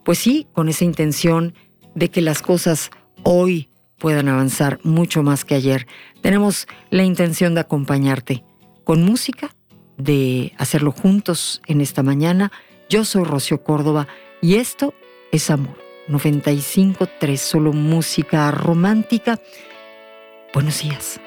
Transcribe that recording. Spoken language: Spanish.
pues sí, con esa intención de que las cosas hoy puedan avanzar mucho más que ayer. Tenemos la intención de acompañarte con música, de hacerlo juntos en esta mañana. Yo soy Rocío Córdoba y esto es Amor 95.3, solo música romántica. Buenos días.